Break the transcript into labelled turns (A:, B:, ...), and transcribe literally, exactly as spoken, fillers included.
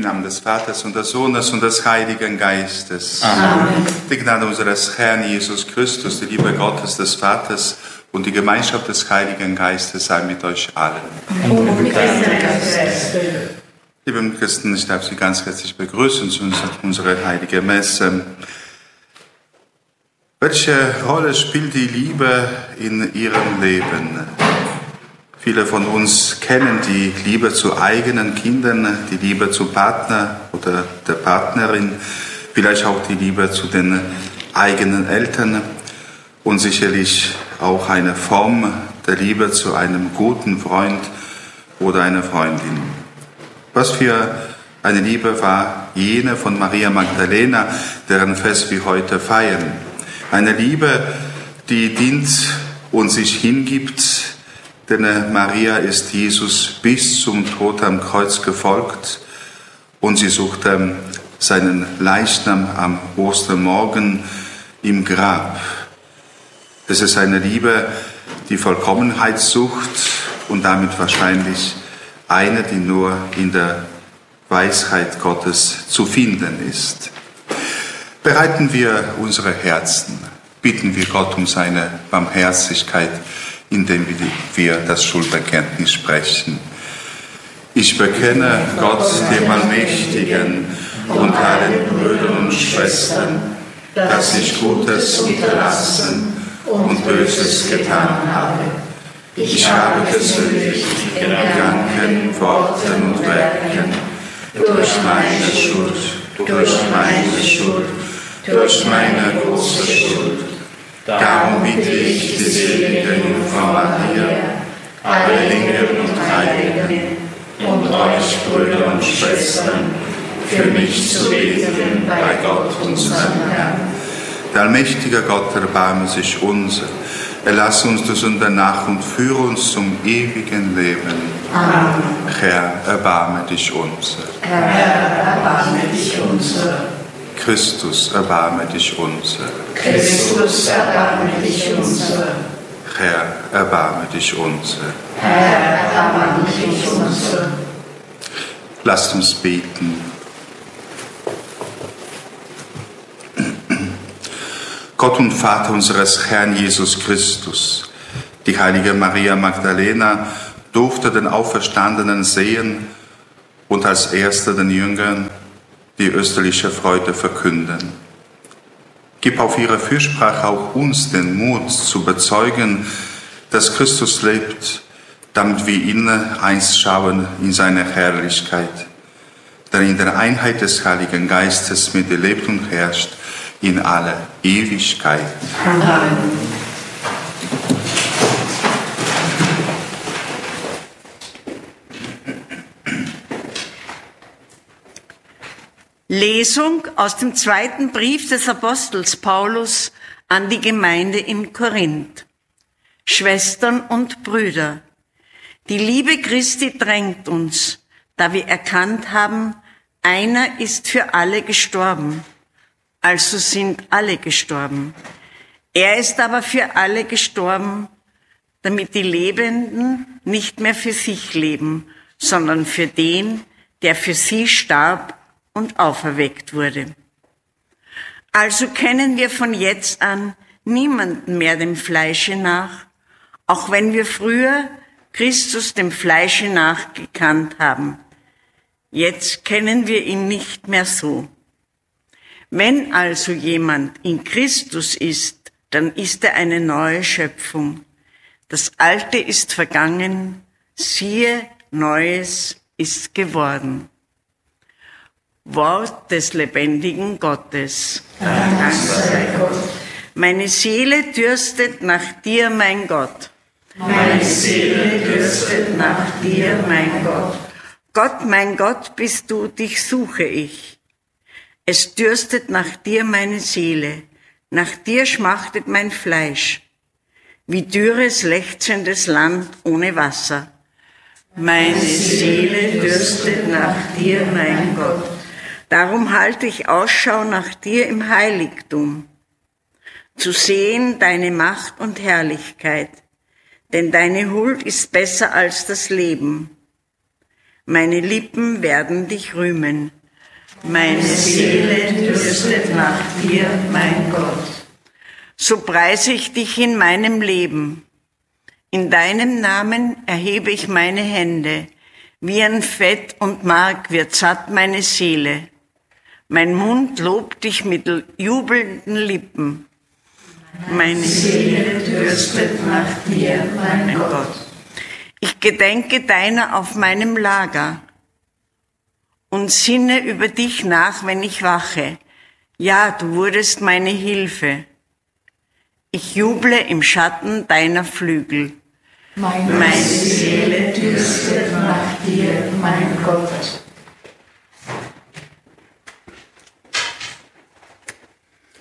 A: Namen des Vaters und des Sohnes und des Heiligen Geistes.
B: Amen.
A: Die Gnade unseres Herrn Jesus Christus, die Liebe Gottes des Vaters und die Gemeinschaft des Heiligen Geistes sei mit euch allen.
B: Und mit deinem Geist.
A: Liebe Christen, ich darf Sie ganz herzlich begrüßen zu unserer heiligen Messe. Welche Rolle spielt die Liebe in Ihrem Leben? Viele von uns kennen die Liebe zu eigenen Kindern, die Liebe zum Partner oder der Partnerin, vielleicht auch die Liebe zu den eigenen Eltern und sicherlich auch eine Form der Liebe zu einem guten Freund oder einer Freundin. Was für eine Liebe war jene von Maria Magdalena, deren Fest wir heute feiern. Eine Liebe, die dient und sich hingibt, denn Maria ist Jesus bis zum Tod am Kreuz gefolgt und sie suchte seinen Leichnam am Ostermorgen im Grab. Es ist eine Liebe, die Vollkommenheit sucht und damit wahrscheinlich eine, die nur in der Weisheit Gottes zu finden ist. Bereiten wir unsere Herzen, bitten wir Gott um seine Barmherzigkeit, indem wir das Schuldbekenntnis sprechen. Ich bekenne Gott, dem Allmächtigen, und allen Brüdern und Schwestern, dass ich Gutes unterlassen und Böses getan habe. Ich habe gesündigt in Gedanken, Worten und Werken, durch meine Schuld, durch meine Schuld, durch meine große Schuld. Darum bitte ich die selige Jungfrau Maria, alle Engel und Heiligen und euch, Brüder und Schwestern, für mich zu beten bei Gott, unserem Herrn. Der allmächtige Gott, erbarme sich unser. Erlass uns die Sünde nach und führe uns zum ewigen Leben.
B: Amen.
A: Herr, erbarme dich unser.
B: Herr, erbarme dich unser.
A: Christus, erbarme dich unser.
B: Christus, erbarme dich unser.
A: Herr, erbarme dich unser.
B: Herr, erbarme dich unser.
A: Lasst uns beten. Gott und Vater unseres Herrn Jesus Christus, die heilige Maria Magdalena durfte den Auferstandenen sehen und als Erster den Jüngern die österliche Freude verkünden. Gib auf ihre Fürsprache auch uns den Mut zu bezeugen, dass Christus lebt, damit wir ihn einst schauen in seiner Herrlichkeit, der in der Einheit des Heiligen Geistes mit dir lebt und herrscht in alle Ewigkeit.
B: Amen.
C: Lesung aus dem zweiten Brief des Apostels Paulus an die Gemeinde in Korinth. Schwestern und Brüder, die Liebe Christi drängt uns, da wir erkannt haben, einer ist für alle gestorben, also sind alle gestorben. Er ist aber für alle gestorben, damit die Lebenden nicht mehr für sich leben, sondern für den, der für sie starb und auferweckt wurde. Also kennen wir von jetzt an niemanden mehr dem Fleische nach, auch wenn wir früher Christus dem Fleische nach gekannt haben. Jetzt kennen wir ihn nicht mehr so. Wenn also jemand in Christus ist, dann ist er eine neue Schöpfung. Das Alte ist vergangen, siehe, Neues ist geworden. Wort des lebendigen Gottes.
B: Dank sei Gott.
C: Meine Seele dürstet nach dir, mein Gott.
B: Meine Seele dürstet nach dir, mein Gott.
C: Gott, mein Gott, bist du, dich suche ich. Es dürstet nach dir meine Seele, nach dir schmachtet mein Fleisch, wie dürres, lechzendes Land ohne Wasser. Meine Seele dürstet nach dir, mein Gott. Darum halte ich Ausschau nach dir im Heiligtum, zu sehen deine Macht und Herrlichkeit, denn deine Huld ist besser als das Leben. Meine Lippen werden dich rühmen.
B: Meine Seele dürstet nach dir, mein Gott.
C: So preise ich dich in meinem Leben. In deinem Namen erhebe ich meine Hände. Wie an Fett und Mark wird satt meine Seele. Mein Mund lobt dich mit jubelnden Lippen. Meine
B: Seele dürstet nach dir, mein Gott.
C: Ich gedenke deiner auf meinem Lager und sinne über dich nach, wenn ich wache. Ja, du wurdest meine Hilfe. Ich juble im Schatten deiner Flügel.
B: Meine Seele dürstet nach dir, mein Gott.